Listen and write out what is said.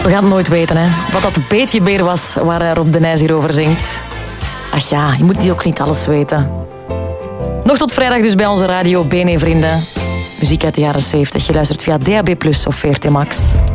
We gaan het nooit weten, hè. Wat dat beetje beer was waar Rob de Nijs hier over zingt. Ach ja, je moet ook niet alles weten. Nog tot vrijdag dus bij onze radio BNE Vrienden. Muziek uit de jaren 70. Je luistert via DAB+ of VRT Max.